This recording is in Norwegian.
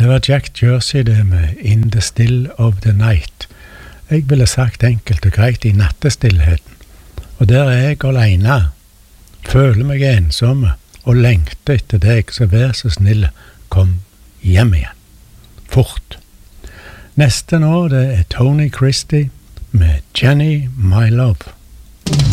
Det var Jack Jersey det med In the Still of the Night. Jeg ville sagt enkelt og greit i nattestillheten. Og der er jeg alene, føler meg ensomme og lengter etter deg, så vær så snill, kom hjem igjen. Fort. Neste nå, det er Tony Christie med Jenny, My Love.